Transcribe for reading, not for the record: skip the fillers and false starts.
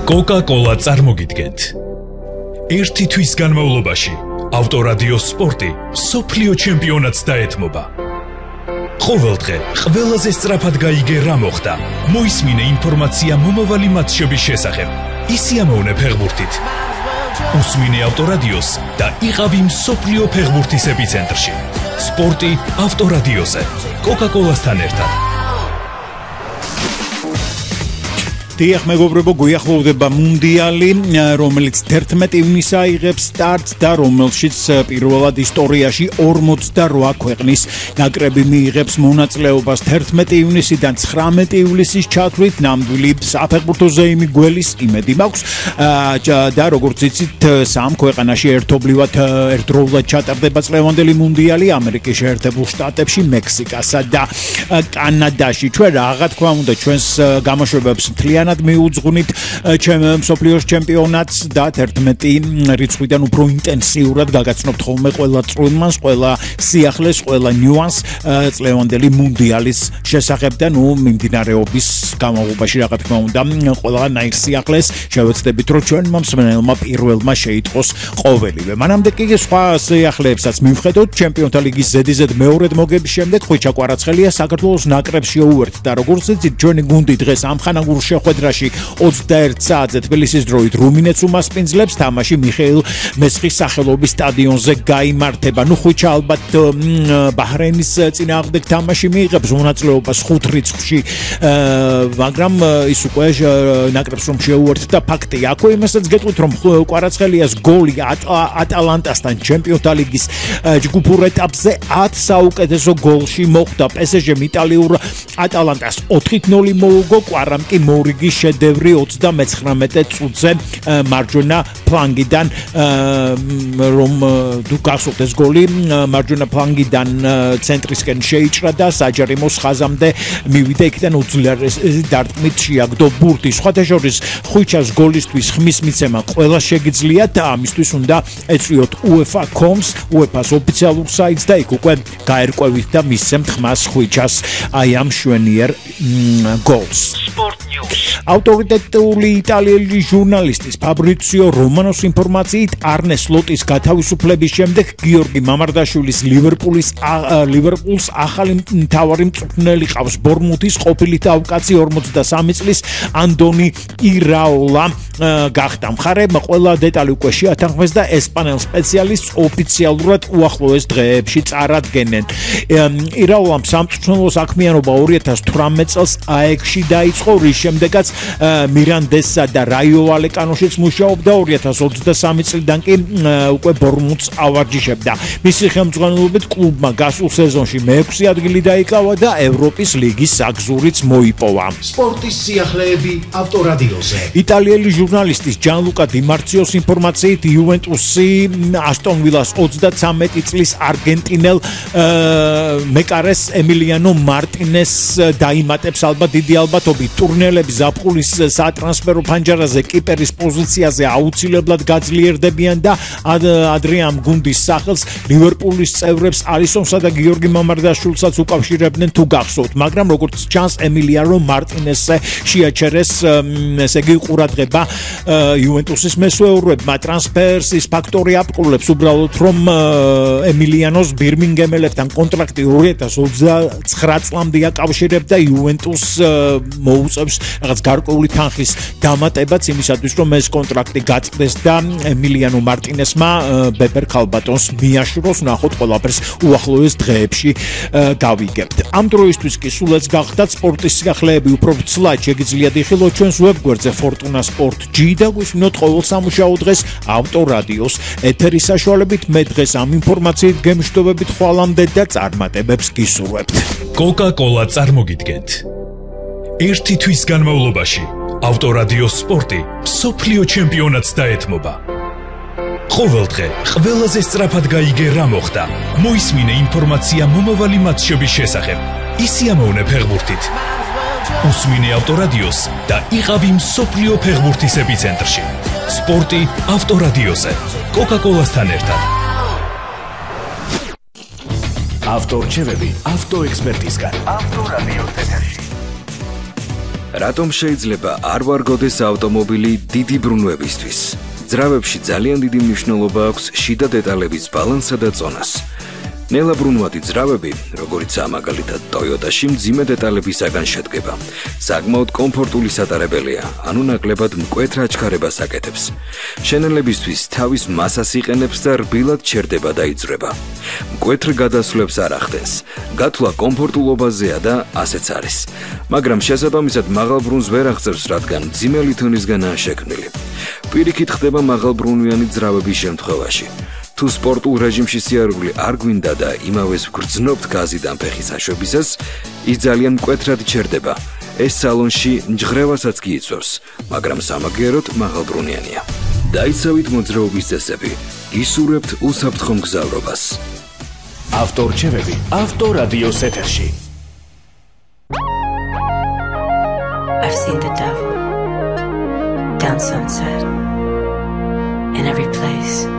Coca-Cola წარმოგიდგენთ. ერთი თვის განმავლობაში ავტორადიო სპორტი სოფლიო ჩემპიონატს დაეთმობა. ყოველდღე ყველაზე სწრაფად გაიგე რა მოხდა. მოისმინე ინფორმაცია მომავალი მატჩების შესახებ. ისიამოვნე ფეხბურთით. უსმინე ავტორადიოს და იყავი მსოფლიო ფეხბურთის ეპიცენტრში. სპორტი ავტორადიოზე. Coca-Cola-სთან ერთად. დიახ, მეგობრებო, გვიახლოვდება მუნდიალი, რომელიც 11 ივნისს აიღებს სტარტს და რომელშიც პირველად ისტორიაში 48 ქვეყნის ნაკრები მიიღებს მონაწილეობას 11 ივნისიდან 19 ივლისის ჩათვლით. ნამდვილი საფეხბურთო ზეიმი გველის იმედი მაქვს და როგორც იცით, სამ ქვეყანაში ერთდროულად ჩატარდება წლევანდელი მუნდიალი ამერიკის შეერთებულ შტატებში, მექსიკასა და კანადაში. ჩვენ რაღა თქვა უნდა ჩვენს გამოშვებებს მთლიან მიუძღვნით მსოფლიოს ჩემპიონატს და 11 რიცხვიდან უფრო ინტენსიურად გაგაცნობთ ხოლმე ყველა წვრილმანს, ყველა სიახლეს, ყველა ნიუანს წლევანდელი მუნდიალის შესახებ და მიმდინარეობის განმავლობაში რა თქმა უნდა ყველანაირ სიახლეს შევეცდებით რომ ჩვენმა მსმენელმა პირველმა შეიტყოს ყოველივე. მანამდე კი სხვა სიახლეებსაც მივხედოთ. ჩემპიონთა ლიგის ზედიზედ მეორედ მოგების შემდეგ ხვიჩა კვარაცხელია საქართველოს ნაკრებს შეუერთდა. როგორც იცით, ჩვენი გუნდი დღეს ამხანაგურ შეხვედრაში 21 საათზე თბილისის დროით რუმინეთს უმასპინძლებს. თამაში მიხეილ მესხის სახელობის სტადიონზე გაიმართება. ხვიჩა ალბათ ბაჰრეინის წინააღმდეგ თამაში მიიღებს მონაწილეობას 5 რიცხვში, მაგრამ ის უკვე ნაკრებს რომ შეუერთდა ფაქტია. აქვე იმასაც გეტყვით რომ კვარაცხელიას გოლი ატალანტასთან ჩემპიონთა ლიგის ჯგუფურ ეტაპზე 10 საუკეთესო გოლში მოხვდა. PSG-მ იტალიურ ატალანტას 4-0 მოუგო. კვარამ კი მორიგის შედევრი 39 წუთზე მარჯვენა ფლანგიდან რომ გახსოვთ ეს გოლი მარჯვენა ფლანგიდან ცენტრისკენ შეიჭრა და საჯარიმოს ხაზამდე მივიდა, იქიდან უძლიერესი დარტყმით შეაგდო ბურთი. სხვათა შორის ხვიჩას გოლისთვის ხმის მიცემა ყველა შეგიძლია და ამისთვის უნდა ეწვიოთ UEFA.com-ს, UEFA-ს ოფიციალურ საიტს და იქ უკვე გაერკვევით და მისცემთ ხმას ხვიჩას აი ამ შვენიერ გოლს. ავტორიტეტული იტალიელი ჟურნალისტის ფაბრიციო რომანოს ინფორმაციით არნე სლოტის გათავისუფლების შემდეგ გიორგი მამარდაშვილის ლივერპულს ახალი მთავარი მწვრთნელი ყავს. ბორმუთის ყოფილი თავკაცი 43 წლის ანდონი ირაოლა გახდა. მხარეებმა ყველა დეტალი უკვე შეათანხმეს და ესპანელ სპეციალისტს ოფიციალურად უახლოეს დღეებში წარადგენენ. ირაოლამ სამწვრთნელო საქმიანობა 2018 წელს აექში დაიწყო, რის შემდეგაც მირანდესსა და რაიო ვალეკანოშიც მუშაობდა. 2023 წლიდან კი უკვე ბორმუთს ავარჯიშებდა. მისი ხელმძღვანელობით კლუბმა გასულ სეზონში მე-6 ადგილი დაიკავა და ევროპის ლიგის საგზურიც მოიპოვა. სპორტის სიახლეები ავტორადიოზე. იტალიელი ჟურნალისტის ჯანლუკა დიმარციოს ინფორმაციით იუვენტუსი ასტონ ვილას 33 წლის არგენტინელ მეკარეს ემილიანო მარტინეს დაიმატებს ალბათ დიდი ალბათობით. ტურნელების ზაფხულის სატრანსფერო ფანჯარაზე კიპერის პოზიციაზე აუცილებლად გაძლიერდებიან და ადრიამ გუნდის სახელს ლივერპულის წევრებს ალისონსა და გიორგი მამარდაშვილსაც უკავშირებდნენ თუ გახსოვთ, მაგრამ როგორც ჩანს ემილიანო მარტინესზე შეაჩერეს ესე იგი ყურადღება იუვენტუსის მესვეურებმა. ტრანსფერის ფაქტორი აპყრობლებს უბრალოდ რომ ემილიანოს ბირმინგემელებთან კონტრაქტი 2029 წლამდე აკავშირებდა იუვენტუს მოუწევს რაღაც გარკვეული თანხის დამატებაც იმისათვის რომ ეს კონტრაქტი გაწყდეს და ემილიანო მარტინესმა ბეპერ ქალბატონს მიაშუროს. ნახოთ ყველაფერს უახლოეს დღეებში გავიგებთ. ამ დროისთვის კი სულაც გახდათ სპორტის სიახლეები უფრო ცლად შეგიძლიათ იხილოთ ჩვენს ვებგვერდზე Fortuna Sport G და გვისმინოთ ყოველ სამუშაო დღეს ავტორადიოს ეთერის საშუალებით. მე დღეს ამ ინფორმაციით გემშვიდობებით ხვალამდე და წარმატებებს გისურვებთ. Coca-Cola წარმოგიდგენთ. ერთი თვის განმავლობაში ავტორადიო სპორტი მსოფლიო ჩემპიონატს დაეთმობა. ყოველდღე ყველაზე სწრაფად გაიგე რა მოხდა. მოისმინე ინფორმაცია მომავალი მატჩების შესახებ. ისიამოვნე ფეხბურთით. უსმინე ავტორადიოს და იყავი მსოფლიო ფეხბურთის ეპიცენტრში. სპორტი ავტორადიოზე. Coca-Cola-სთან ერთად. ავტორჩევები ავტოექსპერტისგან. ავტორადიო ეთერში. რატომ შეიძლება არ ვარგოდეს ავტომობილი დიდი ბრუნვებისთვის? ძრავებში ძალიან დიდი მნიშვნელობა აქვს შიდა დეტალების ბალანსსა და წონას. ნელა ბრუნვადი ძრავები, როგორიცაა მაგალითად Toyota-ში, მძიმე დეტალებისაგან შედგება. საკმაოდ კომფორტული სატარებელია, ანუ ნაკლებად მკვეთ რაჩქარებას აკეთებს. შენელებისთვის თავის მასას იყენებს და რბილად ჩერდება და იწვრება. მკვეთრ გადასვლებს არ ახდენს. გათვლა კომფორტულობაზეა და ასეც არის. მაგრამ შესაბამისად მაღალ ბრუნვს ვერ აღწევს, რადგან მძიმე ლითონისგანაა შექმნილი. პირიქით ხდება მაღალბრუნვიანი ძრავების შემთხვევაში. თუ სპორტულ რეჟიმში სიარული არ გვინდა და იმავეს ვგრძნობთ გაზიდან ფეხის აშვებისას, ის ძალიან მკვეთრად ჩერდება. ეს სალონში ნჯღრევასაც კი იწვევს, მაგრამ სამაგიეროდ მაღალბრუნვიანია. დაიცავით მოძრაობის წესები, ისურვებთ უსაფრთხო მგზავრობას. ავტორჩევები ავტორადიოს ეთერში. I've seen the devil down sunset in every place.